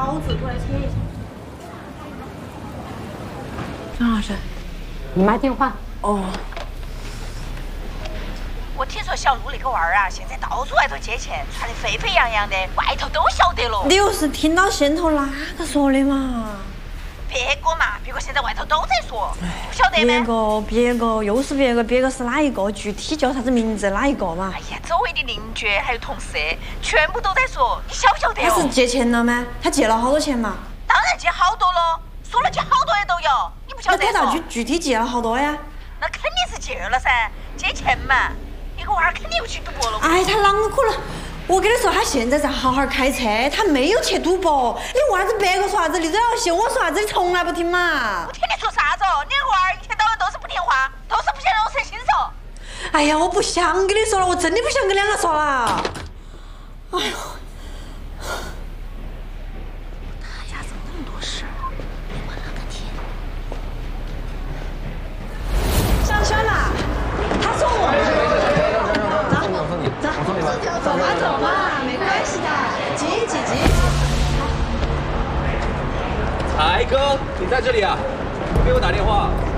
刀子过来切一下。 张老师， 你妈电话。 哦。 我听说小陆那个娃儿啊，现在到处外头借钱，传得沸沸扬扬的，外头都晓得了。 你又是听到线头哪个说的嘛？ 别个嘛，别个现在外头都在说，不晓得吗？ 别个又是别个是哪一个？具体叫啥子名字？哪一个嘛？ 哎呀，周围的邻居还有同事，全部都在说，你晓不晓得哦？ 他是借钱了吗？他借了好多钱嘛？ 当然借好多了，说了借好多也都有，你不晓得？ 那他具体借了好多呀？ 那肯定是借了噻，借钱嘛，一个娃儿肯定又去赌博了。 哎，他啷个可能？我跟你说，他现在在好好开车，他没有去赌博。你为啥子别个说啥子，你都要信？我说啥子，你从来不听嘛。 我听你说啥子哦？你个娃儿一天到晚都是不听话，都是不想让我省心手。 哎呀，我不想跟你说了，我真的不想跟两个说了。哎呦， 他家怎么那么多事儿？你问了个天。 小娜，他说我。走嘛，没关系的，挤。 才哥，你在这里啊？给我打电话。